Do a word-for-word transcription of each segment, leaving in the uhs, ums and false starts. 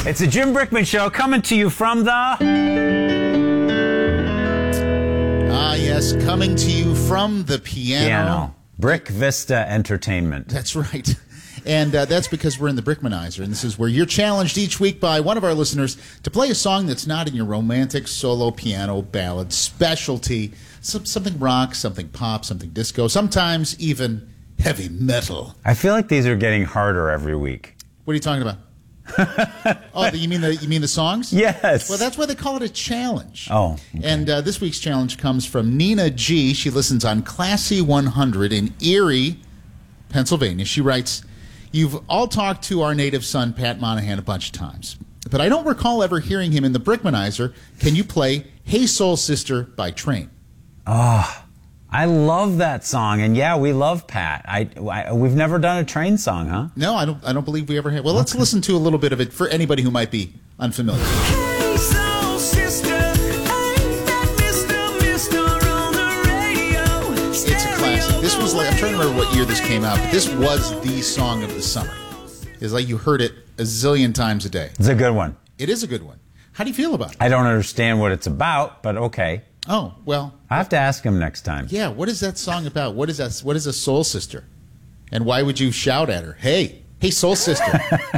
It's a Jim Brickman Show coming to you from the... Ah, yes, coming to you from the piano. Piano. Brick Vista Entertainment. That's right. And uh, that's because we're in the Brickmanizer, and this is where you're challenged each week by one of our listeners to play a song that's not in your romantic solo piano ballad specialty. Some, something rock, something pop, something disco, sometimes even heavy metal. I feel like these are getting harder every week. What are you talking about? Oh, you mean the you mean the songs? Yes. Well, that's why they call it a challenge. Oh. Okay. And uh, this week's challenge comes from Nina G. She listens on Classy one hundred in Erie, Pennsylvania. She writes, "You've all talked to our native son, Pat Monahan, a bunch of times, but I don't recall ever hearing him in the Brickmanizer. Can you play Hey Soul Sister by Train?" Oh, I love that song, and yeah, we love Pat. I, I we've never done a Train song, huh? No, I don't. I don't believe we ever have. Well, let's okay. listen to a little bit of it for anybody who might be unfamiliar. Hey, soul sister, ain't that Mister Mister on the radio? It's a classic. This was like, I'm trying to remember what year this came out, but this was the song of the summer. It's like you heard it a zillion times a day. It's a good one. It is a good one. How do you feel about it? I don't understand what it's about, but okay. Oh, well. I have to ask him next time. Yeah, what is that song about? What is that? What is a soul sister? And why would you shout at her? Hey, hey, soul sister.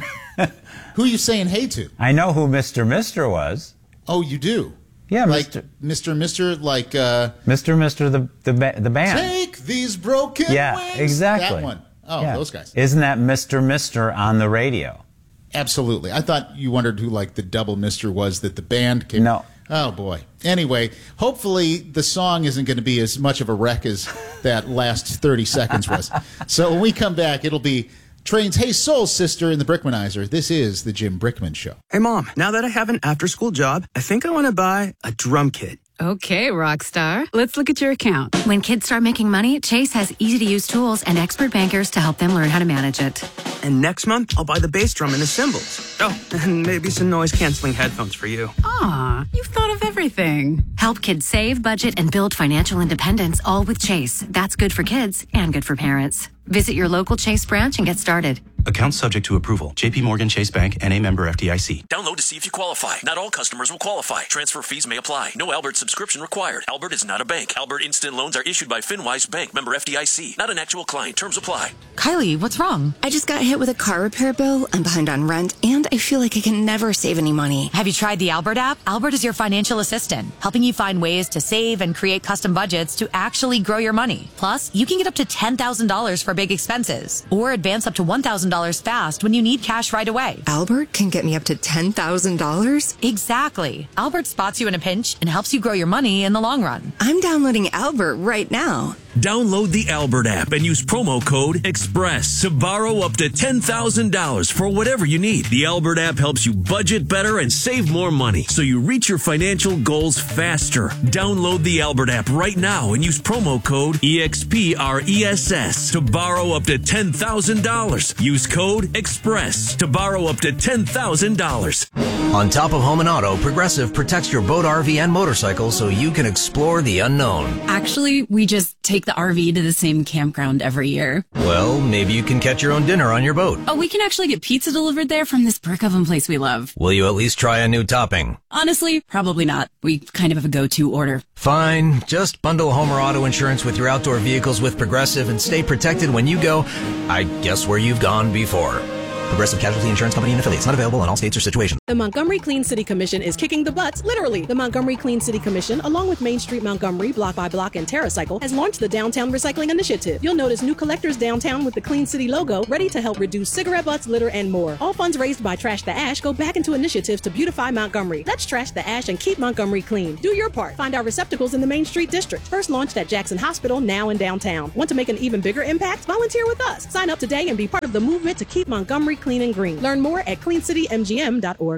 Who are you saying hey to? I know who Mister Mister was. Oh, you do? Yeah, like Mister Mister Mister, like uh, Mister Mister the the ba the band. Take these broken yeah, wings. exactly. That one. Oh, yeah. Those guys. Isn't that Mister Mister on the radio? Absolutely. I thought you wondered who like the double Mister was that the band came. No. Oh, boy. Anyway, hopefully the song isn't going to be as much of a wreck as that last thirty seconds was. So when we come back, it'll be Train's Hey Soul Sister in the Brickmanizer. This is the Jim Brickman Show. Hey, Mom, now that I have an after-school job, I think I want to buy a drum kit. Okay, rock star. Let's look at your account. When kids start making money, Chase has easy-to-use tools and expert bankers to help them learn how to manage it. And next month, I'll buy the bass drum and the cymbals. Oh, and maybe some noise-canceling headphones for you. Aw, you've thought of everything. Help kids save, budget, and build financial independence, all with Chase. That's good for kids and good for parents. Visit your local Chase branch and get started. Account subject to approval. J P Morgan Chase Bank, N A member F D I C. Download to see if you qualify. Not all customers will qualify. Transfer fees may apply. No Albert subscription required. Albert is not a bank. Albert Instant Loans are issued by FinWise Bank, member F D I C. Not an actual client. Terms apply. Kylie, what's wrong? I just got hit with a car repair bill. I'm behind on rent, and I feel like I can never save any money. Have you tried the Albert app? Albert is your financial assistant, helping you find ways to save and create custom budgets to actually grow your money. Plus, you can get up to ten thousand dollars for big expenses, or advance up to one thousand dollars fast when you need cash right away. Albert can get me up to ten thousand dollars? Exactly. Albert spots you in a pinch and helps you grow your money in the long run. I'm downloading Albert right now. Download the Albert app and use promo code EXPRESS to borrow up to ten thousand dollars for whatever you need. The Albert app helps you budget better and save more money so you reach your financial goals faster. Download the Albert app right now and use promo code EXPRESS to borrow up to ten thousand dollars. Use code EXPRESS to borrow up to ten thousand dollars. On top of home and auto, Progressive protects your boat, R V, and motorcycle so you can explore the unknown. Actually, we just take the R V to the same campground every year. Well, maybe you can catch your own dinner on your boat. Oh, we can actually get pizza delivered there from this brick oven place we love. Will you at least try a new topping? Honestly, probably not. We kind of have a go-to order. Fine. Just bundle home or auto insurance with your outdoor vehicles with Progressive and stay protected when you go, I guess, where you've gone before. Progressive Casualty Insurance Company and affiliates. Not available in all states or situations. The Montgomery Clean City Commission is kicking the butts, literally. The Montgomery Clean City Commission, along with Main Street Montgomery, Block by Block, and TerraCycle, has launched the Downtown Recycling Initiative. You'll notice new collectors downtown with the Clean City logo, ready to help reduce cigarette butts, litter, and more. All funds raised by Trash the Ash go back into initiatives to beautify Montgomery. Let's trash the ash and keep Montgomery clean. Do your part. Find our receptacles in the Main Street District. First launched at Jackson Hospital, now in downtown. Want to make an even bigger impact? Volunteer with us. Sign up today and be part of the movement to keep Montgomery clean and green. Learn more at clean city m g m dot org.